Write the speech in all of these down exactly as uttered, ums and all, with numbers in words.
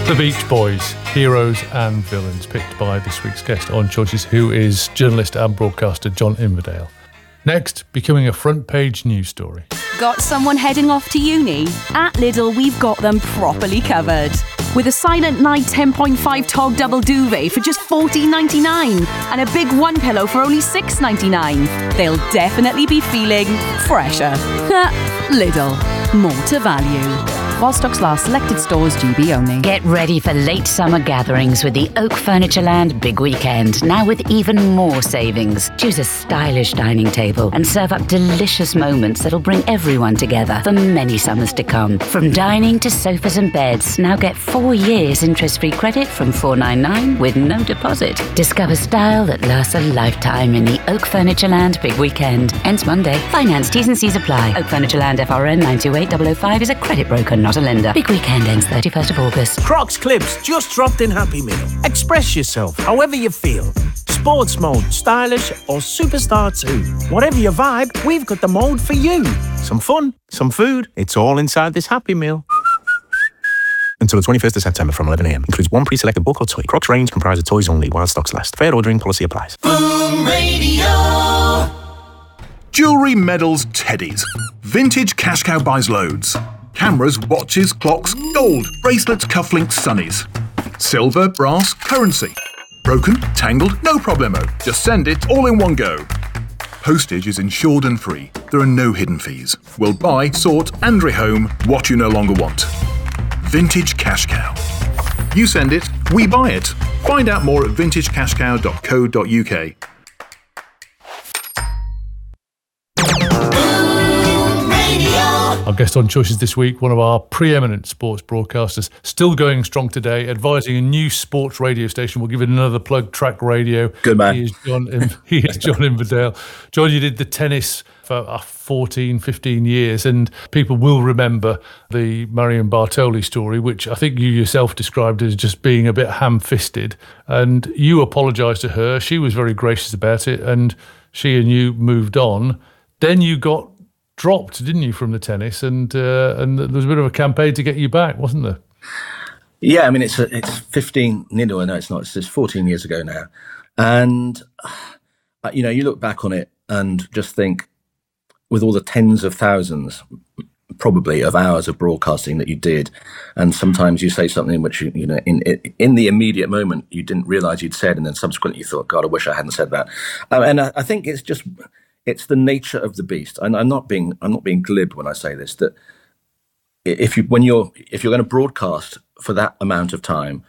The Beach Boys, heroes and villains, picked by this week's guest on Choices, who is journalist and broadcaster John Inverdale. Next, becoming a front page news story. Got someone heading off to uni? At Lidl, we've got them properly covered. With a Silent Night ten point five Tog double duvet for just fourteen ninety-nine and a big one pillow for only six ninety-nine. They'll definitely be feeling fresher. Lidl, more to value. While stocks last, selected stores, G B only. Get ready for late summer gatherings with the Oak Furnitureland Big Weekend, now with even more savings. Choose a stylish dining table and serve up delicious moments that'll bring everyone together for many summers to come. From dining to sofas and beds, now get four years interest-free credit from four ninety-nine with no deposit. Discover style that lasts a lifetime in the Oak Furnitureland Big Weekend. Ends Monday. Finance T's and C's apply. Oak Furnitureland F R N nine two eight zero zero five is a credit broker, not a lender. Big Weekend ends thirty-first of August. Crocs Clips just dropped in Happy Meal. Express yourself however you feel. Sports mode, stylish or superstar too. Whatever your vibe, we've got the mode for you. Some fun, some food, it's all inside this Happy Meal. Until the twenty-first of September from eleven a m. Includes one pre-selected book or toy. Crocs range comprised of toys only while stocks last. Fair ordering policy applies. Boom Radio. Jewellery, medals, teddies. Vintage Cash Cow buys loads. Cameras, watches, clocks, gold, bracelets, cufflinks, sunnies. Silver, brass, currency. Broken, tangled, no problemo. Just send it all in one go. Postage is insured and free. There are no hidden fees. We'll buy, sort and rehome what you no longer want. Vintage Cash Cow. You send it, we buy it. Find out more at vintage cash cow dot co dot u k. Our guest on Choices this week, one of our preeminent sports broadcasters, still going strong today, advising a new sports radio station. We'll give it another plug, Track Radio. Good man. He is John, he is John Inverdale. John, you did the tennis for uh, fourteen, fifteen years, and people will remember the Marion Bartoli story, which I think you yourself described as just being a bit ham-fisted. And you apologised to her. She was very gracious about it, and she and you moved on. Then you got dropped, didn't you, from the tennis, and uh, and there was a bit of a campaign to get you back, wasn't there? Yeah, I mean, it's a, it's fifteen, no, no, it's not, it's just fourteen years ago now. And, uh, you know, you look back on it and just think, with all the tens of thousands, probably, of hours of broadcasting that you did, and sometimes you say something which, you, you know, in in the immediate moment, you didn't realise you'd said, and then subsequently you thought, God, I wish I hadn't said that. Um, and I, I think it's just... It's the nature of the beast, and I'm not being I'm not being glib when I say this. That if you when you're if you're going to broadcast for that amount of time,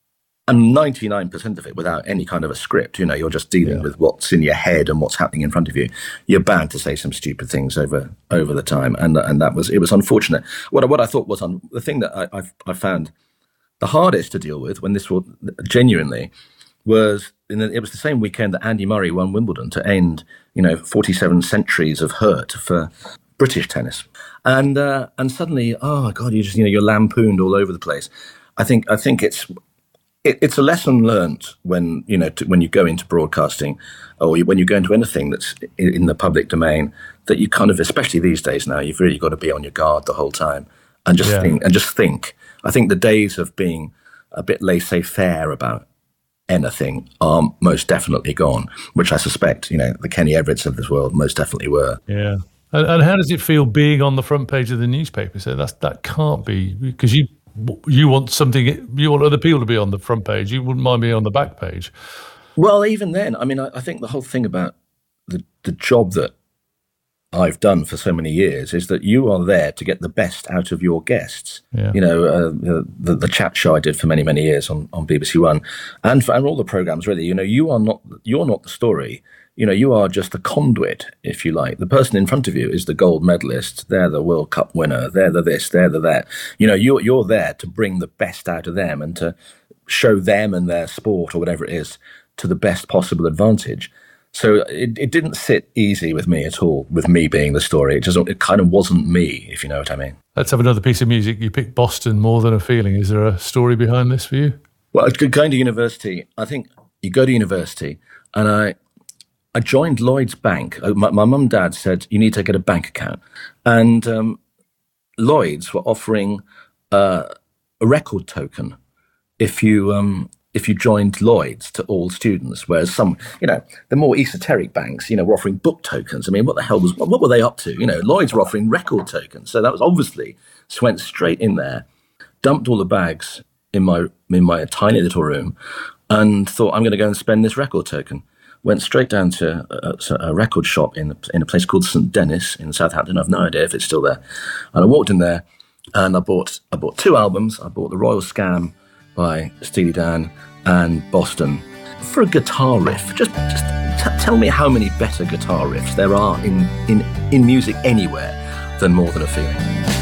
and ninety-nine percent of it without any kind of a script, you know, you're just dealing yeah. with what's in your head and what's happening in front of you. You're bound to say some stupid things over over the time, and and that was it was unfortunate. What what I thought was un, the thing that I I've, I found the hardest to deal with when this was genuinely. was in the, it was the same weekend that Andy Murray won Wimbledon to end, you know, forty-seven centuries of hurt for British tennis, and uh, and suddenly, oh God, you just you know you're lampooned all over the place. I think I think it's it, it's a lesson learned when you know to, when you go into broadcasting, or you, when you go into anything that's in, in the public domain, that you kind of, especially these days now, you've really got to be on your guard the whole time and just yeah. think and just think. I think the days of being a bit laissez-faire about anything are most definitely gone, which I suspect, you know, the Kenny Everetts of this world most definitely were. Yeah. And, and how does it feel being on the front page of the newspaper? So that's, that can't be, because you you want something, you want other people to be on the front page. You wouldn't mind being on the back page. Well, even then, I mean, I, I think the whole thing about the, the job that I've done for so many years is that you are there to get the best out of your guests. Yeah. You know, uh, the, the chat show I did for many, many years on, on B B C One, and for and all the programs really. You know, you are not you're not the story. You know, you are just the conduit, if you like. The person in front of you is the gold medalist. They're the World Cup winner. They're the this. They're the that. You know, you're you're there to bring the best out of them and to show them and their sport or whatever it is to the best possible advantage. So it, it didn't sit easy with me at all, with me being the story. It just it kind of wasn't me, if you know what I mean. Let's have another piece of music. You picked Boston, More Than a Feeling. Is there a story behind this for you? Well, going to university, I think you go to university, and I I joined Lloyd's Bank. My, my mum and dad said, you need to get a bank account. And um, Lloyd's were offering uh, a record token if you um, if you joined Lloyd's to all students, whereas some, you know, the more esoteric banks, you know, were offering book tokens. I mean, what the hell was, what were they up to? You know, Lloyd's were offering record tokens. So that was obviously, just went straight in there, dumped all the bags in my in my tiny little room, and thought, I'm going to go and spend this record token. Went straight down to a, a record shop in, in a place called Saint Denis in Southampton. I've no idea if it's still there. And I walked in there, and I bought I bought two albums. I bought The Royal Scam by Steely Dan and Boston for a guitar riff. Just just t- tell me how many better guitar riffs there are in, in, in music anywhere than More Than a Feeling.